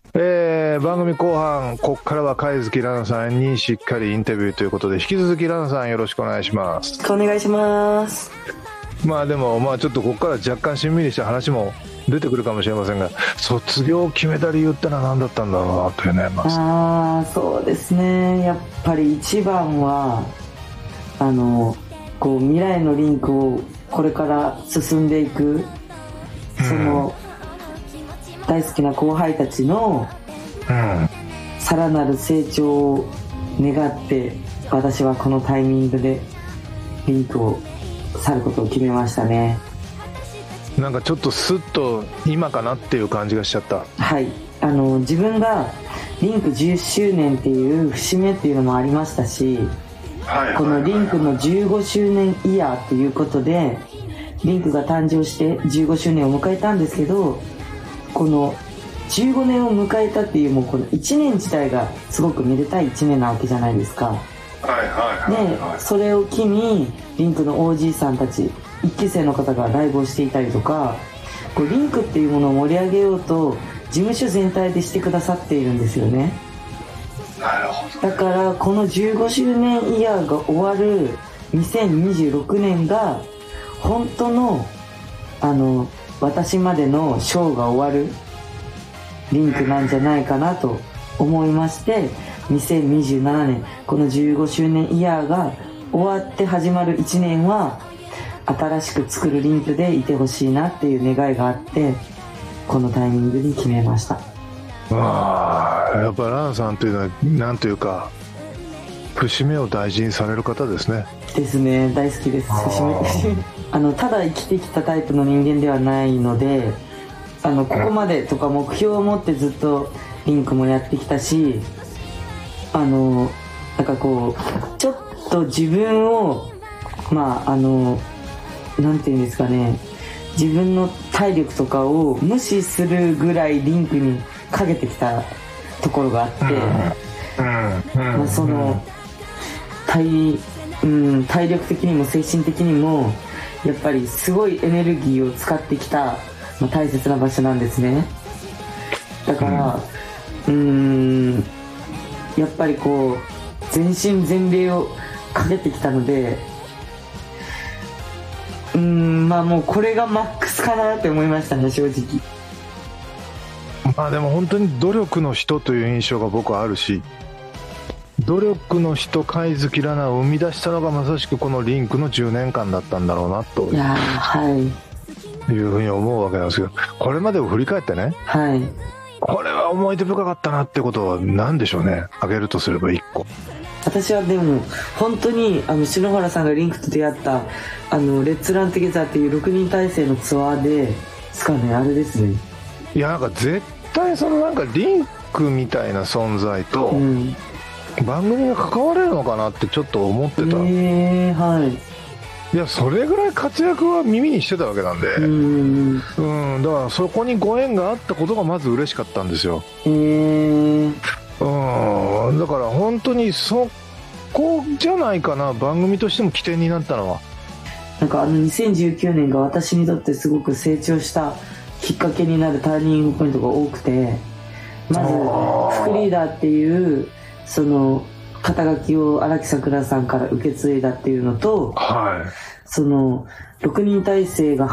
番組後半、ここからは貝月ラナさんにしっかりインタビューということで、引き続きラナさんよろしくお願いします。 お願いします。 でもちょっとここから若干しんみりした話も出てくるかもしれませんが、卒業を決めた理由ってのは何だったんだろうなというね。 そうですね、やっぱり一番は未来のリンクをこれから進んでいく、その大好きな後輩たちのさらなる成長を願って、私はこのタイミングでリンクを去ることを決めましたね。 なんかちょっとスッと今かなっていう感じがしちゃった。 はい、自分がリンク10周年っていう節目っていうのもありましたし、このリンクの15周年イヤーっていうことでリンクが誕生して15周年を迎えたんですけど、この15年を迎えたっていう、もうこの1年自体がすごくめでたい1年なわけじゃないですか。でそれを機にリンクの OG さんたち1期生の方がライブをしていたりとか、こうリンクっていうものを盛り上げようと事務所全体でしてくださっているんですよね。 なるほど。 だからこの15周年イヤーが終わる2026年が本当の私までのショーが終わるリンクなんじゃないかなと思いまして、2027年この15周年イヤーが終わって始まる1年は新しく作るリンクでいてほしいなっていう願いがあって、このタイミングに決めました。 やっぱランさんというのはなんというか節目を大事にされる方ですね。 ですね、大好きです。節目ただ生きてきたタイプの人間ではないので、ここまでとか目標を持ってずっとリンクもやってきたし、なんかこうちょっと自分をなんていうんですかね、自分の体力とかを無視するぐらいリンクにかけてきたところがあって、その体力的にも精神的にもやっぱりすごいエネルギーを使ってきた、大切な場所なんですね。だから、やっぱりこう全身全霊をかけてきたので、もうこれがマックスかなって思いましたね、正直。 でも本当に努力の人という印象が僕はあるし、努力の人貝月ラナを生み出したのがまさしくこのリンクの10年間だったんだろうなというふうに思うわけなんですけど、これまでを振り返ってね、これは思い出深かったなってことは何でしょうね。挙げるとすれば1個。 私はでも本当に篠原さんがリンクと出会ったレッツラントゥゲザーっていう6人体制のツアーですかね、あれですね。 いや、なんか絶対そのなんかリンクみたいな存在と番組が関われるのかなってちょっと思ってた。いや、それぐらい活躍は耳にしてたわけなんで、だからそこにご縁があったことがまず嬉しかったんですよ。だから本当にそこじゃないかな、番組としても起点になったのは。 なんか2019年が私にとってすごく成長したきっかけになるターニングポイントが多くて、まず副リーダーっていうその肩書きを荒木さくらさんから受け継いだっていうのと、その6人体制が